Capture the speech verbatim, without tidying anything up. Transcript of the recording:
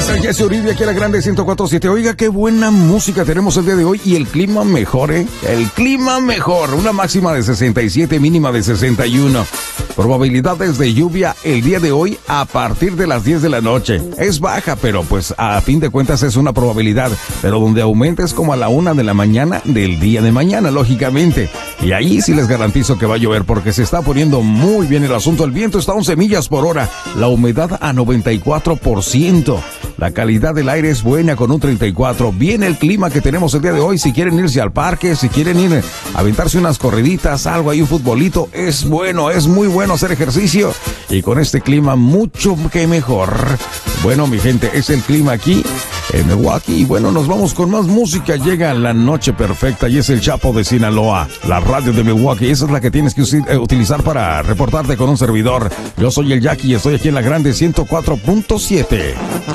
Jesse Uribe aquí a la Grande ciento cuatro punto siete. Oiga, qué buena música tenemos el día de hoy y el clima mejor, ¿eh? El clima mejor. Una máxima de sesenta y siete, mínima de sesenta y uno. Probabilidades de lluvia el día de hoy a partir de las diez de la noche. Es baja, pero pues a fin de cuentas es una probabilidad. Pero donde aumenta es como a la una de la mañana del día de mañana, lógicamente. Y ahí sí les garantizo que va a llover porque se está poniendo muy bien el asunto. El viento está a once millas por hora. La humedad a noventa y cuatro por ciento. La calidad del aire es buena con un treinta y cuatro. Viene el clima que tenemos el día de hoy. Si quieren irse al parque, si quieren ir a aventarse unas corriditas, algo ahí, un futbolito, es bueno, es muy bueno hacer ejercicio. Y con este clima mucho que mejor. Bueno, mi gente, es el clima aquí en Milwaukee. Y bueno, nos vamos con más música. Llega la noche perfecta y es el Chapo de Sinaloa. La radio de Milwaukee, esa es la que tienes que utilizar para reportarte con un servidor. Yo soy el Jackie y estoy aquí en la Grande ciento cuatro punto siete.